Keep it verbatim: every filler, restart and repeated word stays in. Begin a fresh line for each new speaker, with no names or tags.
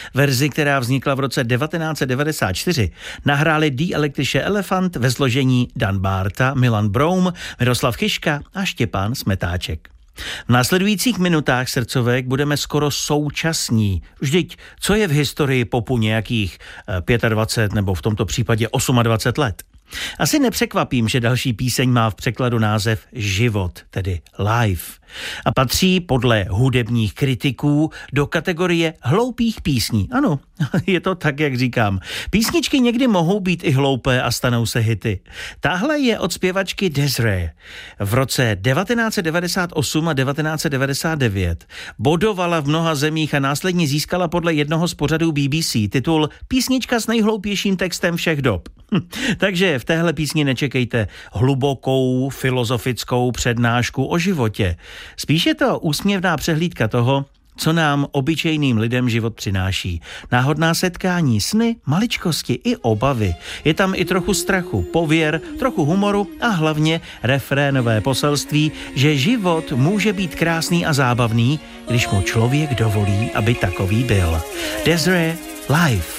Verzi, která vznikla v roce devatenáct set devadesát čtyři, nahráli The Electric Elephant ve složení Dan Bárta, Milan Broum, Miroslav Chyška a Štěpán Smetáček. V následujících minutách srdcovek budeme skoro současní. Vždyť, co je v historii popu nějakých dvacet pět nebo v tomto případě dvacet osm let? Asi nepřekvapím, že další píseň má v překladu název Život, tedy Life. A patří podle hudebních kritiků do kategorie hloupých písní. Ano, je to tak, jak říkám. Písničky někdy mohou být i hloupé a stanou se hity. Tahle je od zpěvačky Des'ree. V roce devatenáct set devadesát osm a devatenáct set devadesát devět bodovala v mnoha zemích a následně získala podle jednoho z pořadů B B C titul Písnička s nejhloupějším textem všech dob. Takže v téhle písni nečekejte hlubokou filozofickou přednášku o životě. Spíš je to úsměvná přehlídka toho, co nám obyčejným lidem život přináší. Náhodná setkání, sny, maličkosti i obavy. Je tam i trochu strachu, pověr, trochu humoru a hlavně refrénové poselství, že život může být krásný a zábavný, když mu člověk dovolí, aby takový byl. Des'ree, Life.